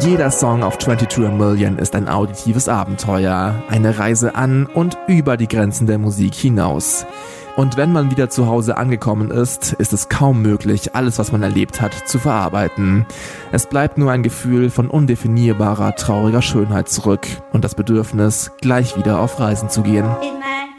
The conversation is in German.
Jeder Song auf 22 a Million ist ein auditives Abenteuer, eine Reise an und über die Grenzen der Musik hinaus. Und wenn man wieder zu Hause angekommen ist, ist es kaum möglich, alles, was man erlebt hat, zu verarbeiten. Es bleibt nur ein Gefühl von undefinierbarer, trauriger Schönheit zurück und das Bedürfnis, gleich wieder auf Reisen zu gehen.